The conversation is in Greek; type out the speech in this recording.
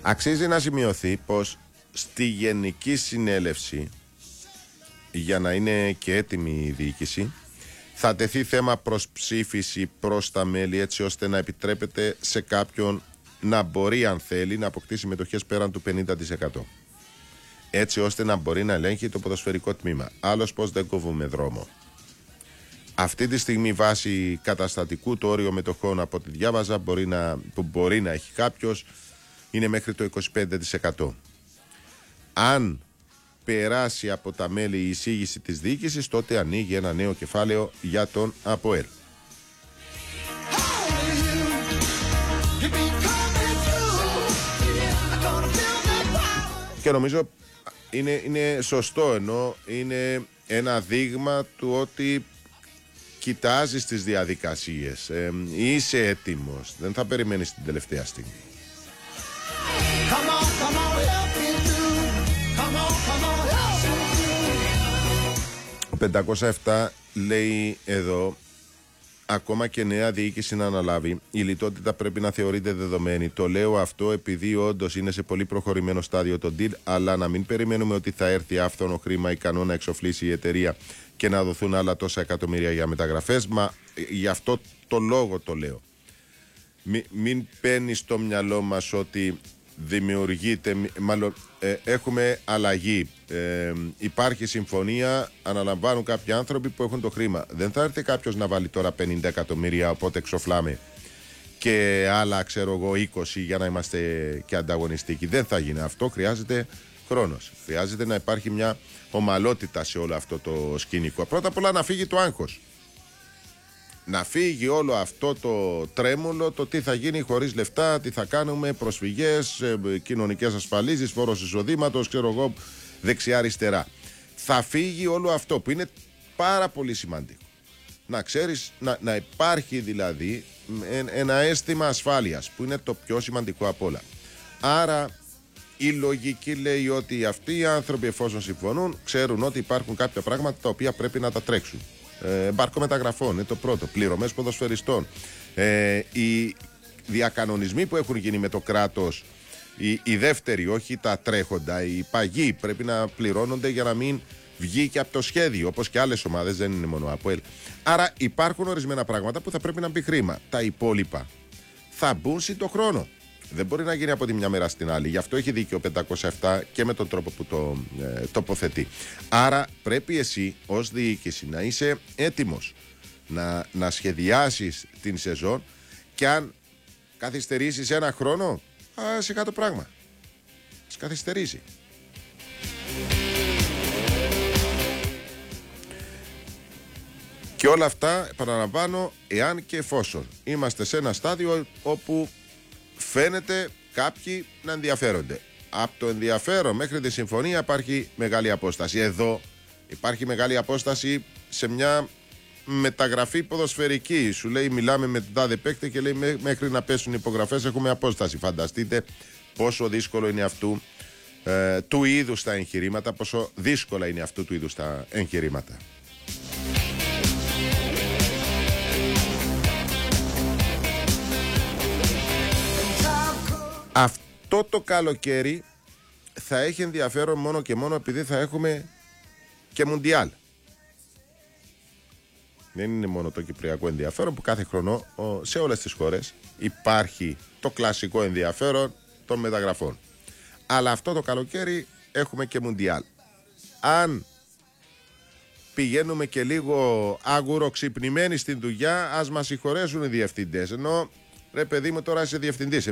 Αξίζει να σημειωθεί πως στη Γενική Συνέλευση, για να είναι και έτοιμη η διοίκηση, θα τεθεί θέμα προς ψήφιση προς τα μέλη, έτσι ώστε να επιτρέπεται σε κάποιον να μπορεί, αν θέλει, να αποκτήσει μετοχές πέραν του 50%. Έτσι ώστε να μπορεί να ελέγχει το ποδοσφαιρικό τμήμα. Άλλως πως δεν κόβουμε δρόμο. Αυτή τη στιγμή, βάσει καταστατικού, το όριο μετοχών από ό,τι διάβαζα που μπορεί να έχει κάποιος είναι μέχρι το 25%. Αν περάσει από τα μέλη η εισήγηση της διοίκησης, τότε ανοίγει ένα νέο κεφάλαιο για τον ΑΠΟΕΛ. Και νομίζω είναι σωστό, ενώ είναι ένα δείγμα του ότι κοιτάζεις τις διαδικασίες, είσαι έτοιμος, δεν θα περιμένεις την τελευταία στιγμή. Ο 507 λέει εδώ, ακόμα και νέα διοίκηση να αναλάβει, η λιτότητα πρέπει να θεωρείται δεδομένη. Το λέω αυτό επειδή όντως είναι σε πολύ προχωρημένο στάδιο το deal, αλλά να μην περιμένουμε ότι θα έρθει άφθονο χρήμα ικανό να εξοφλήσει η εταιρεία και να δοθούν άλλα τόσα εκατομμύρια για μεταγραφές. Μα γι' αυτό το λόγο το λέω. Μην παίρνει στο μυαλό μας ότι δημιουργείται, μάλλον έχουμε αλλαγή, υπάρχει συμφωνία, αναλαμβάνουν κάποιοι άνθρωποι που έχουν το χρήμα. Δεν θα έρθει κάποιος να βάλει τώρα 50 εκατομμύρια, οπότε εξοφλάμε και άλλα, ξέρω εγώ, 20 για να είμαστε και ανταγωνιστικοί. Δεν θα γίνει αυτό, χρειάζεται χρόνος. Χρειάζεται να υπάρχει μια ομαλότητα σε όλο αυτό το σκηνικό. Πρώτα απ' όλα να φύγει το άγχος. Να φύγει όλο αυτό το τρέμουλο, το τι θα γίνει χωρίς λεφτά, τι θα κάνουμε, προσφυγές, κοινωνικές ασφαλίσεις, φόρος εισοδήματος, ξέρω εγώ, δεξιά-αριστερά. Θα φύγει όλο αυτό που είναι πάρα πολύ σημαντικό. Να ξέρεις, να υπάρχει δηλαδή ένα αίσθημα ασφάλειας που είναι το πιο σημαντικό απ' όλα. Άρα η λογική λέει ότι αυτοί οι άνθρωποι, εφόσον συμφωνούν, ξέρουν ότι υπάρχουν κάποια πράγματα τα οποία πρέπει να τα τρέξουν. Μπάρκο μεταγραφών είναι το πρώτο, πληρωμές ποδοσφαιριστών, οι διακανονισμοί που έχουν γίνει με το κράτος, οι δεύτεροι, όχι τα τρέχοντα, οι παγιοί πρέπει να πληρώνονται για να μην βγει και από το σχέδιο, όπως και άλλες ομάδες, δεν είναι μόνο ΑΠΟΕΛ. Άρα υπάρχουν ορισμένα πράγματα που θα πρέπει να μπει χρήμα. Τα υπόλοιπα θα μπουν σύν το χρόνο. Δεν μπορεί να γίνει από τη μια μέρα στην άλλη. Γι' αυτό έχει δίκιο ο 507 και με τον τρόπο που το τοποθετεί. Άρα πρέπει εσύ ως διοίκηση να είσαι έτοιμος να σχεδιάσεις την σεζόν, και αν καθυστερήσεις ένα χρόνο, σιγά το πράγμα. Ας καθυστερήσει. Και όλα αυτά, επαναλαμβάνω, εάν και εφόσον είμαστε σε ένα στάδιο όπου φαίνεται κάποιοι να ενδιαφέρονται. Από το ενδιαφέρον μέχρι τη συμφωνία υπάρχει μεγάλη απόσταση. Εδώ υπάρχει μεγάλη απόσταση σε μια μεταγραφή ποδοσφαιρική. Σου λέει, μιλάμε με τον τάδε παίκτη και λέει, μέχρι να πέσουν υπογραφές έχουμε απόσταση. Φανταστείτε πόσο δύσκολο είναι αυτού του είδους τα εγχειρήματα, πόσο δύσκολα είναι αυτού του είδους τα εγχειρήματα. Αυτό το καλοκαίρι θα έχει ενδιαφέρον μόνο και μόνο επειδή θα έχουμε και Μουντιάλ. Δεν είναι μόνο το κυπριακό ενδιαφέρον που κάθε χρόνο σε όλες τις χώρες υπάρχει το κλασικό ενδιαφέρον των μεταγραφών. Αλλά αυτό το καλοκαίρι έχουμε και Μουντιάλ. Αν πηγαίνουμε και λίγο αγουροξυπνημένοι στην δουλειά, ας μας συγχωρέσουν οι διευθυντές. Ενώ, ρε παιδί μου, τώρα είσαι διευθυντής.